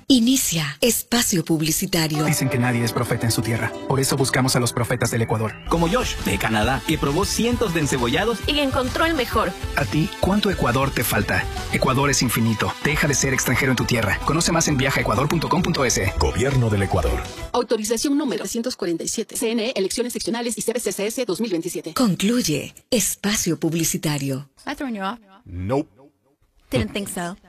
Inicia espacio publicitario. Dicen que nadie es profeta en su tierra. Por eso buscamos a los profetas del Ecuador. Como Josh, de Canadá, que probó cientos de encebollados y encontró el mejor. A ti, ¿cuánto Ecuador te falta? Ecuador es infinito. Deja de ser extranjero en tu tierra. Conoce más en viajaecuador.com.es. Gobierno del Ecuador. Autorización número 347. CNE, elecciones seccionales y CBCCS 2027. Concluye espacio publicitario. Am I throwing you off? Nope. Didn't think so.